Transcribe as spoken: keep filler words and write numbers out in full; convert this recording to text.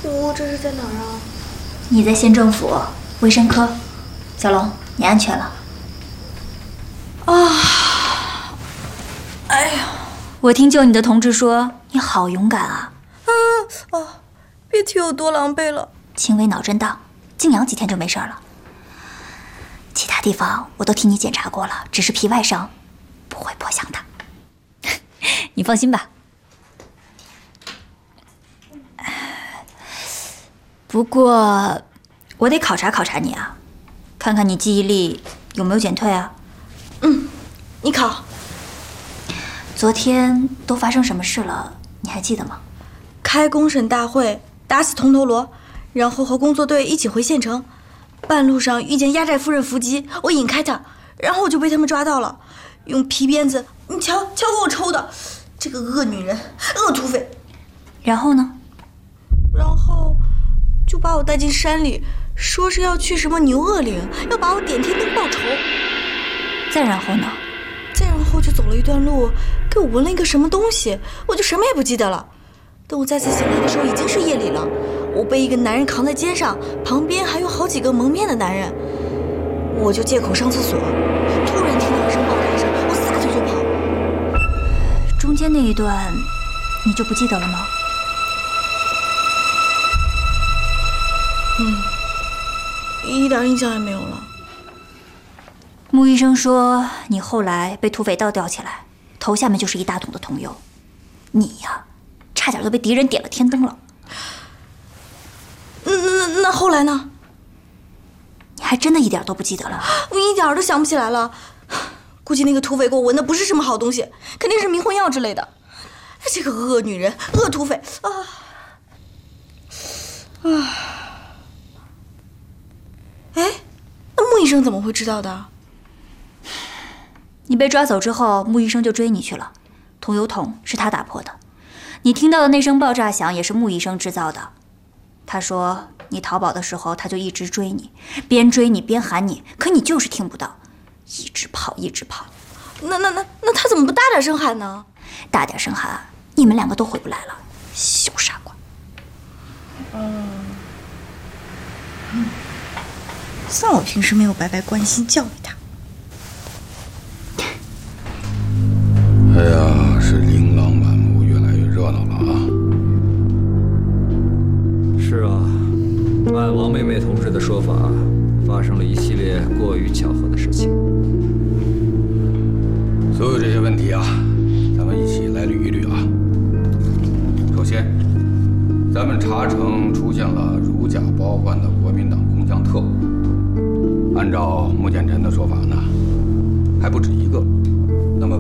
我这是在哪儿啊？ 你在县政府卫生科。小龙，你安全了。 啊！哎呀， 我听救你的同志说你好勇敢啊。 嗯啊，别提有多狼狈了。 轻微脑震荡，静养几天就没事了。其他地方我都替你检查过了，只是皮外伤，不会破相的。你放心吧。不过，我得考察考察你啊，看看你记忆力有没有减退啊。 嗯，你考。 昨天都发生什么事了？你还记得吗？ 开公审大会，打死铜头螺，然后和工作队一起回县城。半路上遇见压寨夫人伏击，我引开她，然后我就被他们抓到了，用皮鞭子，你瞧瞧给我抽的，这个恶女人，恶土匪。 然后呢？ 然后就把我带进山里，说是要去什么牛轭岭，要把我点天灯报仇。 再然后呢？ 再然后就走了一段路，给我闻了一个什么东西，我就什么也不记得了。等我再次醒来的时候，已经是夜里了。我被一个男人扛在肩上，旁边还有好几个蒙面的男人。我就借口上厕所，突然听到一声爆炸声，我撒腿就跑。 中间那一段，你就不记得了吗？ 嗯，一点印象也没有了。 穆医生说，你后来被土匪盗吊起来，头下面就是一大桶的桐油。你呀，差点都被敌人点了天灯了。 那那那后来呢？ 你还真的一点都不记得了？ 我一点都想不起来了。估计那个土匪给我闻的不是什么好东西，肯定是迷魂药之类的。这个恶女人，恶土匪啊！啊！哎，那穆医生怎么会知道的？ 你被抓走之后，穆医生就追你去了。桐油桶是他打破的，你听到的那声爆炸响也是穆医生制造的。他说你逃跑的时候，他就一直追你，边追你边喊你，可你就是听不到，一直跑一直跑。 那那那那他怎么不大点声喊呢？ 大点声喊，你们两个都回不来了，小傻瓜。 嗯，算我平时没有白白关心教育他。 哎呀，是琳琅满目，越来越热闹了啊！ 是啊，按王妹妹同志的说法，发生了一系列过于巧合的事情。 所有这些问题啊，咱们一起来捋一捋啊。首先，咱们查成出现了如假包换的国民党空降特务，按照穆建臣的说法呢，还不止一个。